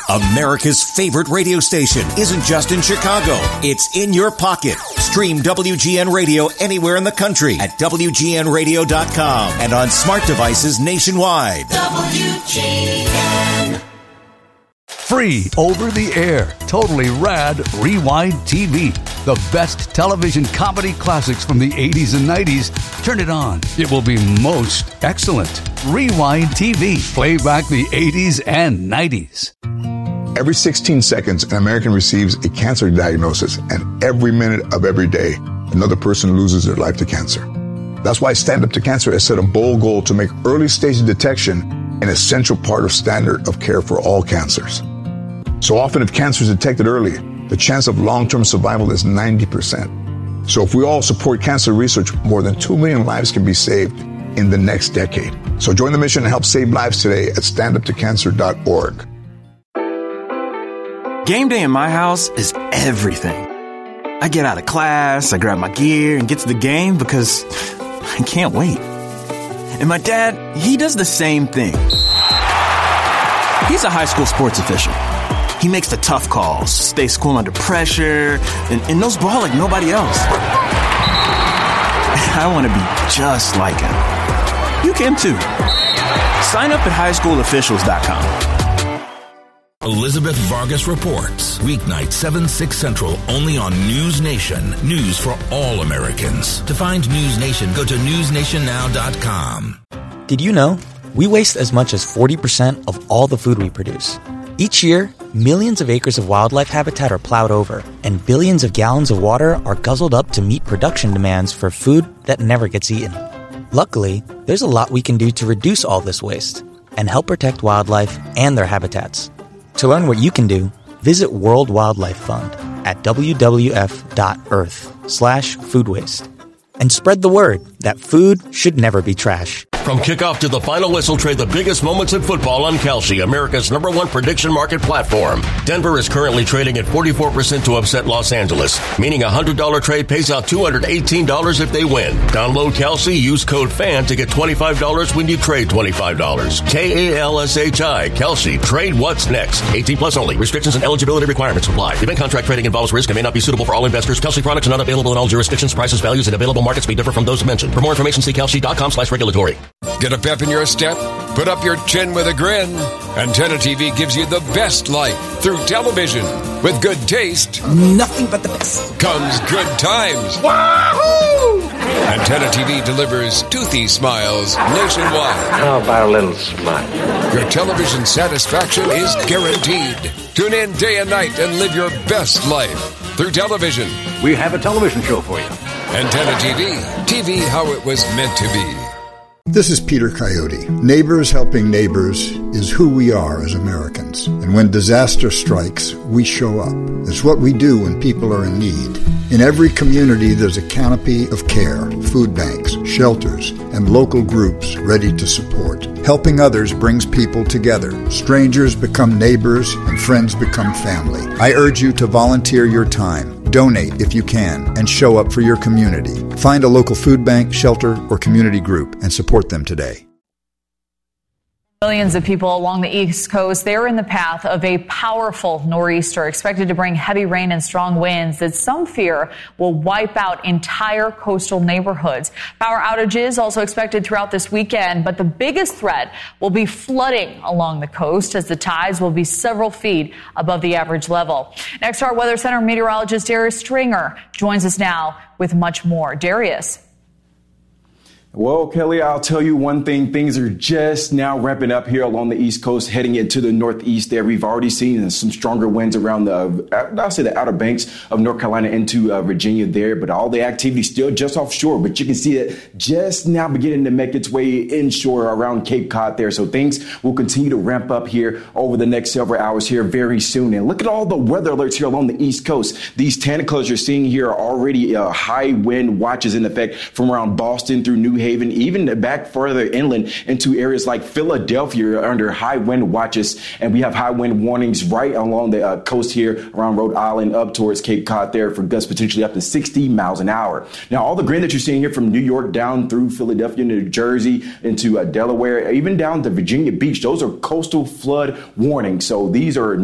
America's favorite radio station isn't just in Chicago. It's in your pocket. Stream WGN Radio anywhere in the country at WGNradio.com and on smart devices nationwide. WGN. Free over the air, totally rad Rewind TV. The best television comedy classics from the 80s and 90s. Turn it on. It will be most excellent. Rewind TV. Play back the 80s and 90s. Every 16 seconds, an American receives a cancer diagnosis, and every minute of every day, another person loses their life to cancer. That's why Stand Up to Cancer has set a bold goal to make early stage detection an essential part of standard of care for all cancers. So often, if cancer is detected early, the chance of long-term survival is 90%. So if we all support cancer research, more than 2 million lives can be saved in the next decade. So join the mission and help save lives today at standuptocancer.org. Game day in my house is everything. I get out of class, I grab my gear, and get to the game because I can't wait. And my dad, he does the same thing. He's a high school sports official. He makes the tough calls, stays cool under pressure, and knows ball like nobody else. I want to be just like him. You can too. Sign up at highschoolofficials.com. Elizabeth Vargas reports. Weeknight 7, 6 Central, only on News Nation. News for all Americans. To find News Nation, go to newsnationnow.com. Did you know we waste as much as 40% of all the food we produce? Each year, millions of acres of wildlife habitat are plowed over, and billions of gallons of water are guzzled up to meet production demands for food that never gets eaten. Luckily, there's a lot we can do to reduce all this waste and help protect wildlife and their habitats. To learn what you can do, visit World Wildlife Fund at wwf.earth/food waste. And spread the word that food should never be trash. From kickoff to the final whistle, trade the biggest moments in football on Kalshi, America's #1 prediction market platform. Denver is currently trading at 44% to upset Los Angeles, meaning a $100 trade pays out $218 if they win. Download Kalshi, use code FAN to get $25 when you trade $25. KALSHI, Kalshi, trade what's next. 18 plus only. Restrictions and eligibility requirements apply. Event contract trading involves risk and may not be suitable for all investors. Kalshi products are not available in all jurisdictions. Prices, values, and available markets may differ from those mentioned. For more information, see kalshi.com/regulatory. Get a pep in your step? Put up your chin with a grin. Antenna TV gives you the best life through television. With good taste, nothing but the best, comes good times. Wahoo! Antenna TV delivers toothy smiles nationwide. How about a little smile? Your television satisfaction is guaranteed. Tune in day and night and live your best life through television. We have a television show for you. Antenna TV. TV how it was meant to be. This is Peter Coyote. Neighbors helping neighbors is who we are as Americans. And when disaster strikes, we show up. It's what we do when people are in need. In every community, there's a canopy of care, food banks, shelters, and local groups ready to support. Helping others brings people together. Strangers become neighbors, and friends become family. I urge you to volunteer your time. Donate if you can, and show up for your community. Find a local food bank, shelter, or community group and support them today. Millions of people along the East Coast, they're in the path of a powerful nor'easter expected to bring heavy rain and strong winds that some fear will wipe out entire coastal neighborhoods. Power outages also expected throughout this weekend, but the biggest threat will be flooding along the coast as the tides will be several feet above the average level. Next, our Weather Center meteorologist Darius Stringer joins us now with much more. Darius. Well, Kelly, I'll tell you one thing. Things are just now ramping up here along the East Coast, heading into the Northeast there. We've already seen some stronger winds around the Outer Banks of North Carolina into Virginia there. But all the activity still just offshore. But you can see it just now beginning to make its way inshore around Cape Cod there. So things will continue to ramp up here over the next several hours here very soon. And look at all the weather alerts here along the East Coast. These Technicolours you're seeing here are already high wind watches in effect from around Boston through New Haven, even back further inland into areas like Philadelphia under high wind watches. And we have high wind warnings right along the coast here around Rhode Island up towards Cape Cod there for gusts potentially up to 60 miles an hour. Now, all the green that you're seeing here from New York down through Philadelphia, New Jersey, into Delaware, even down to Virginia Beach, those are coastal flood warnings. So these are